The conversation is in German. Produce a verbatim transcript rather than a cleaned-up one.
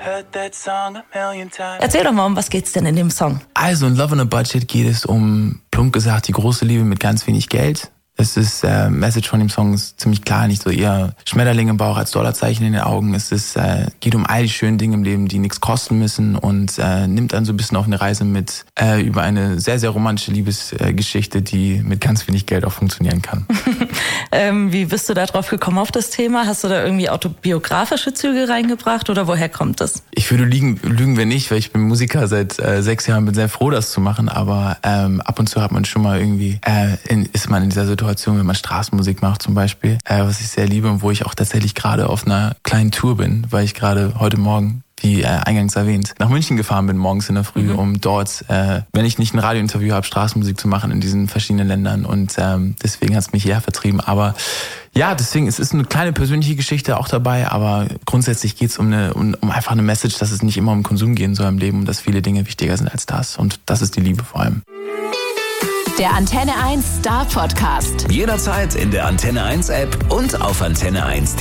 Erzähl doch mal, um was geht's denn in dem Song? Also in Love on a Budget geht es um, plump gesagt, die große Liebe mit ganz wenig Geld. Es ist, äh, Message von dem Song ist ziemlich klar, nicht so eher Schmetterling im Bauch als Dollarzeichen in den Augen. Es ist, äh, geht um all die schönen Dinge im Leben, die nichts kosten müssen und äh, nimmt dann so ein bisschen auf eine Reise mit äh, über eine sehr, sehr romantische Liebesgeschichte, die mit ganz wenig Geld auch funktionieren kann. ähm, wie bist du da drauf gekommen auf das Thema? Hast du da irgendwie autobiografische Züge reingebracht oder woher kommt das? Ich würde lügen, lügen wir nicht, weil ich bin Musiker seit äh, sechs Jahren, bin sehr froh, das zu machen, aber ähm, ab und zu hat man schon mal irgendwie, äh, in, ist man in dieser Situation, wenn man Straßenmusik macht zum Beispiel, äh, was ich sehr liebe und wo ich auch tatsächlich gerade auf einer kleinen Tour bin, weil ich gerade heute Morgen, wie äh, eingangs erwähnt, nach München gefahren bin, morgens in der Früh, mhm. um dort, äh, wenn ich nicht ein Radiointerview habe, Straßenmusik zu machen in diesen verschiedenen Ländern und ähm, deswegen hat es mich hierher vertrieben, aber ja, deswegen, es ist eine kleine persönliche Geschichte auch dabei, aber grundsätzlich geht es um, eine, um, um einfach eine Message, dass es nicht immer um Konsum gehen soll im Leben und dass viele Dinge wichtiger sind als das und das ist die Liebe vor allem. Der Antenne eins Star Podcast. Jederzeit in der Antenne eins App und auf antenne eins punkt